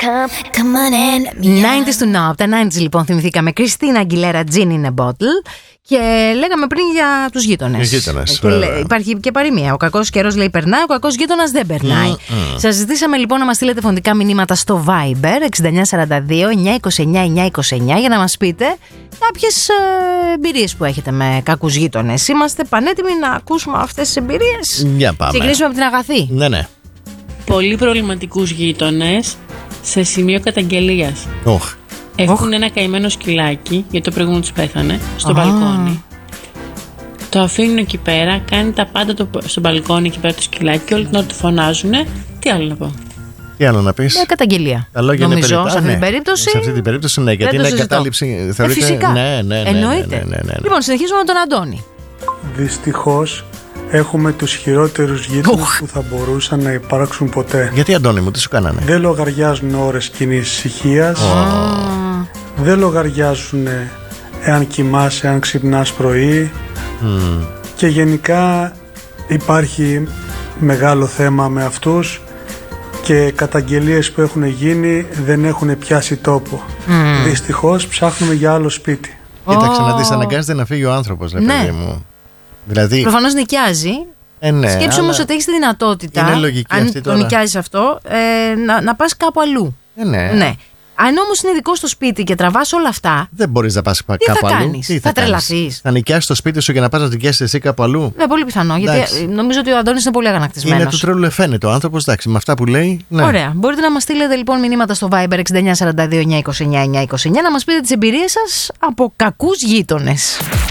Come on and let me 90s to now. Από τα 90s λοιπόν θυμηθήκαμε Κριστίνα Αγγιλέρα, Gin in a Bottle. Και λέγαμε πριν για τους γείτονες. Υπάρχει και παροιμία. Ο κακός καιρός λέει περνάει, ο κακός γείτονας δεν περνάει. Σας ζητήσαμε λοιπόν να μας στείλετε φωνητικά μηνύματα στο Viber 6942-929-929 για να μας πείτε κάποιες εμπειρίες που έχετε με κακούς γείτονες. Είμαστε πανέτοιμοι να ακούσουμε αυτές τις εμπειρίες. Για πάμε. Ξεκινήσουμε από την Αγαθή. Ναι. Πολύ προβληματικούς γείτονες σε σημείο καταγγελίας. Έχουν ένα καημένο σκυλάκι, γιατί το προηγούμενο τους πέθανε, στο μπαλκόνι. Το αφήνουν εκεί πέρα, κάνει τα πάντα στο μπαλκόνι εκεί πέρα το σκυλάκι και όλη την ώρα του φωνάζουνε. Τι άλλο να πω. Τι άλλο να πεις. Μια καταγγελία. Νομίζω σε αυτή την περίπτωση. Σε αυτή την περίπτωση ναι, γιατί είναι εγκατάλειψη. Φυσικά. Ναι. Εννοείται. Λοιπόν, συνεχίζουμε με τον Αντώνη. Δυστυχώς έχουμε τους χειρότερους γείτονες που θα μπορούσαν να υπάρξουν ποτέ. Γιατί, Αντώνη μου, τι σου κάνανε? Δεν λογαριάζουν ώρες κοινής ησυχίας. Δεν λογαριάζουν εάν κοιμάσαι, εάν ξυπνάς πρωί. Και γενικά υπάρχει μεγάλο θέμα με αυτούς και καταγγελίες που έχουν γίνει δεν έχουν πιάσει τόπο. Δυστυχώς ψάχνουμε για άλλο σπίτι. Κοίταξε να δεις, αναγκάζεται να φύγει ο άνθρωπος, ρε παιδί μου. Δηλαδή... Προφανώς νοικιάζει. Ναι, σκέψου όμως ότι έχεις τη δυνατότητα, αν το νοικιάζεις αυτό, να πας κάπου αλλού. Ναι. Αν όμως είναι δικό στο σπίτι και τραβάς όλα αυτά, δεν μπορείς να πας κάπου αλλού. Τι θα τρελαθείς. Θα νοικιάσεις το σπίτι σου και να πας να νοικιάσεις εσύ κάπου αλλού. Ναι, πολύ πιθανό. Γιατί νομίζω ότι ο Αντώνης είναι πολύ αγανακτισμένος. Είναι του τρέλου εφαίνεται ο άνθρωπος, εντάξει, με αυτά που λέει. Ναι. Ωραία. Μπορείτε να μας στείλετε λοιπόν μηνύματα στο Viber 6942-929-929 να μας πείτε τις εμπειρίες σας από κακούς γείτονες.